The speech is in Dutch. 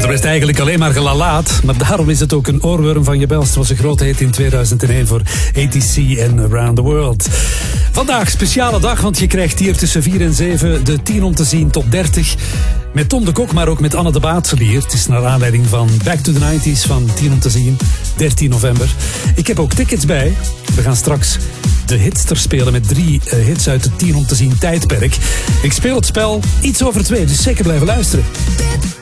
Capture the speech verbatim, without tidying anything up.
voor de rest eigenlijk alleen maar gelalaat. Maar daarom is het ook een oorworm van je bels. Het was een grote hit in tweeduizend één voor A T C en Around the World. Vandaag speciale dag, want je krijgt hier tussen vier en zeven de tien om te zien top dertig. Met Tom de Kok, maar ook met Anne de Baatselier. Het is naar aanleiding van Back to the nineties van tien om te zien, dertien november. Ik heb ook tickets bij. We gaan straks de hitster spelen met drie uh, hits uit het tien om te zien tijdperk. Ik speel het spel iets over twee, dus zeker blijven luisteren.